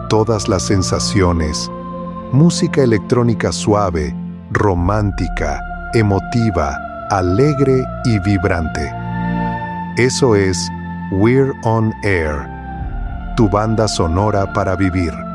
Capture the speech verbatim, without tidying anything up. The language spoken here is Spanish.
todas las sensaciones, música electrónica suave, romántica, emotiva, alegre y vibrante. Eso es We're on Air, tu banda sonora para vivir.